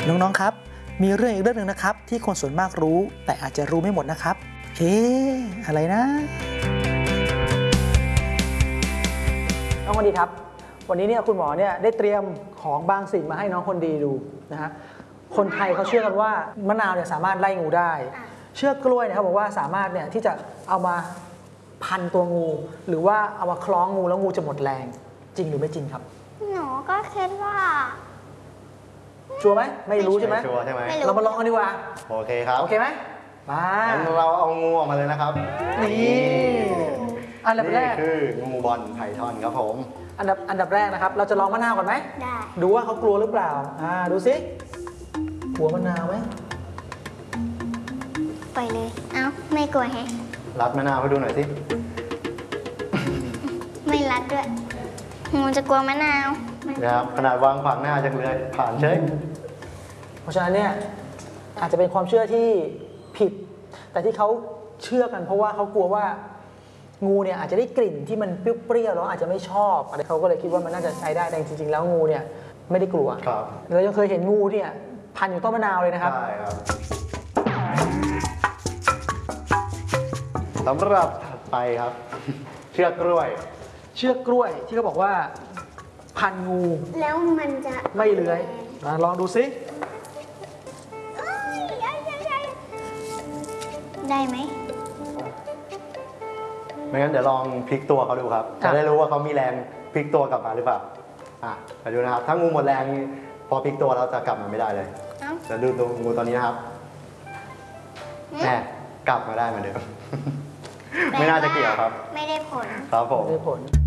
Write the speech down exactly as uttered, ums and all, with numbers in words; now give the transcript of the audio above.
น้องๆครับมีเรื่องอีกเรื่องหนึ่งนะครับที่คนส่วนมากรู้แต่อาจจะรู้ไม่หมดนะครับเอ๊ะอะไรนะน้องคนดีครับวันนี้เนี่ยคุณหมอเนี่ยได้เตรียมของบางสิ่งมาให้น้องคนดีดูนะฮะคนไทยเขาเชื่อกันว่ามะนาวเนี่ยสามารถไล่งูได้เชือกกล้วยนะครับบอกว่าสามารถเนี่ยที่จะเอามาพันตัวงูหรือว่าเอามาคล้องงูแล้วงูจะหมดแรงจริงหรือไม่จริงครับหนูก็คิดว่าชัวร์ไหมไม่รู้ใช่ไหมชัวร์ใช่ไหมเรามาลองกันดีกว่าโอเคครับโอเคไหมมาเราเอางูออกมาเลยนะครับนี่อันดับแรกคืองูบอลไพทอนครับผมอันดับอันดับแรกนะครับเราจะลองมะนาวก่อนไหมได้ดูว่าเขากลัวหรือเปล่าอ่าดูสิกลัวมะนาวไหมไปเลยเอ้าไม่กลัวแฮะรัดมะนาวให้ดูหน่อยสิไม่รัดด้วยงูจะกลัวมะนาวนะครับขนาดวางขวางหน้าจังเลยผ่านเฉยเพราะฉะนั้นเนี่ยอาจจะเป็นความเชื่อที่ผิดแต่ที่เขาเชื่อกันเพราะว่าเขากลัวว่างูเนี่ยอาจจะได้กลิ่นที่มันเปรี้ยวๆแล้วอาจจะไม่ชอบอะไรเขาก็เลยคิดว่ามันน่าจะใช้ได้แต่จริงๆแล้วงูเนี่ยไม่ได้กลัวเรายังเคยเห็นงูเนี่ยพันอยู่ต้นมะนาวเลยนะครับใช่ครับสำหรับถัดไปครับเชือกกล้วยเชือกกล้วยที่เขาบอกว่าพันงูแล้วมันจะไม่เลื้อยลองดูสิได้ไหมไม่งั้นเดี๋ยวลองพลิกตัวเขาดูครับจะได้รู้ว่าเขามีแรงพลิกตัวกลับมาหรือเปล่าอ่ะไปดูนะครับถ้างูหมดแรงพอพลิกตัวเราจะกลับมาไม่ได้เลยจะดูตัวงูตอนนี้นะครับแหมกลับมาได้เหมือนเดิมไม่น่าจะเกี่ยวครับไม่ได้ผลครับผมไม่ได้ผล